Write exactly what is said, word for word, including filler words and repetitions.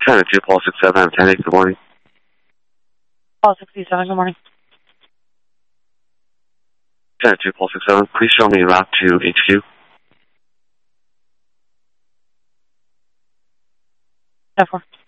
China two, Paul six seven, ten eight, good morning. Paul sixty-seven, good morning. China two, Paul six seven, please show me route to H Q. ten four.